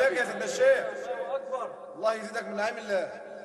عليك يا سيدنا الشيخ. الله أكبر. الله يزيدك من نعيم الله.